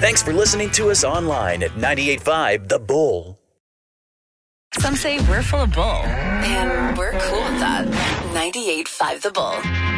Thanks for listening to us online at 98.5 The Bull. Some say we're full of bull, and we're cool with that. 98.5 The Bull.